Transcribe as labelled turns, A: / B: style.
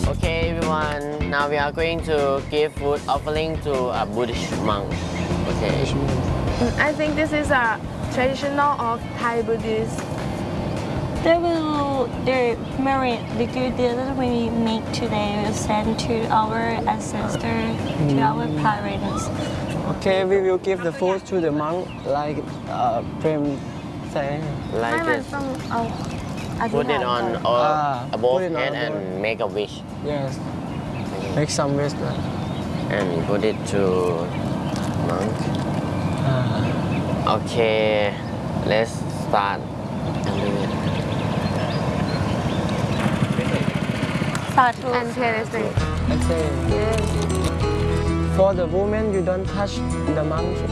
A: Okay, everyone. Now we are going to give food offering to a Buddhist monk. Okay.
B: I think this is a traditional of Thai Buddhists.
C: The good deed that we make today will send to our ancestors, to our parents.
D: Okay, we will give the food to the monk like Prem say.
A: Like
B: มัน
A: this.
B: ต้องเอาอธิษ
A: Put
B: ฐาน
A: it
B: ก่อน
A: on above
D: put it on
A: head and
D: above.
A: make a wish.
D: Yes. Make some wish.
A: And put it to monk. Okay, let's start and do it.
C: Sadhu.
B: and Teresa.
D: I say,
B: Yes.
D: for the woman, you don't touch the monk.